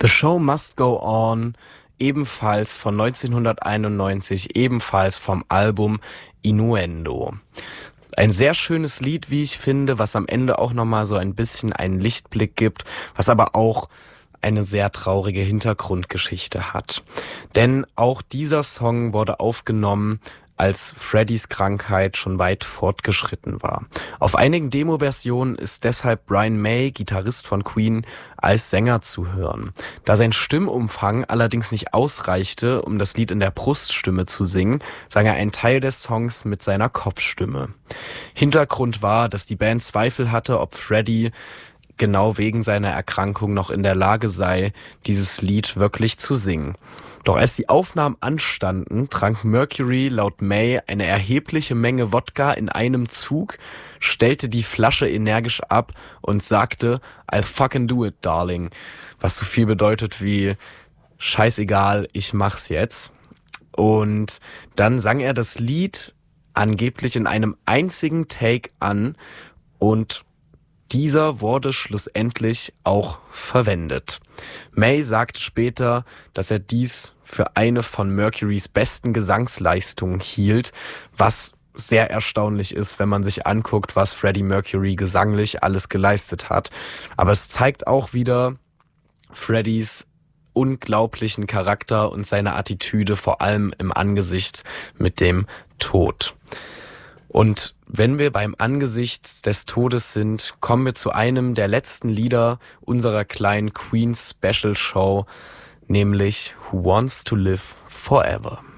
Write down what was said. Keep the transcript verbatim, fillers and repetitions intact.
The Show Must Go On, ebenfalls von neunzehnhunderteinundneunzig, ebenfalls vom Album Innuendo. Ein sehr schönes Lied, wie ich finde, was am Ende auch nochmal so ein bisschen einen Lichtblick gibt, was aber auch eine sehr traurige Hintergrundgeschichte hat. Denn auch dieser Song wurde aufgenommen, als Freddys Krankheit schon weit fortgeschritten war. Auf einigen Demo-Versionen ist deshalb Brian May, Gitarrist von Queen, als Sänger zu hören. Da sein Stimmumfang allerdings nicht ausreichte, um das Lied in der Bruststimme zu singen, sang er einen Teil des Songs mit seiner Kopfstimme. Hintergrund war, dass die Band Zweifel hatte, ob Freddie genau wegen seiner Erkrankung noch in der Lage sei, dieses Lied wirklich zu singen. Doch als die Aufnahmen anstanden, trank Mercury laut May eine erhebliche Menge Wodka in einem Zug, stellte die Flasche energisch ab und sagte, I'll fucking do it, darling. Was so viel bedeutet wie, scheißegal, ich mach's jetzt. Und dann sang er das Lied angeblich in einem einzigen Take an und dieser wurde schlussendlich auch verwendet. May sagte später, dass er dies für eine von Mercurys besten Gesangsleistungen hielt, was sehr erstaunlich ist, wenn man sich anguckt, was Freddie Mercury gesanglich alles geleistet hat. Aber es zeigt auch wieder Freddys unglaublichen Charakter und seine Attitüde, vor allem im Angesicht mit dem Tod. Und wenn wir beim Angesicht des Todes sind, kommen wir zu einem der letzten Lieder unserer kleinen Queen Special Show, nämlich Who Wants to Live Forever.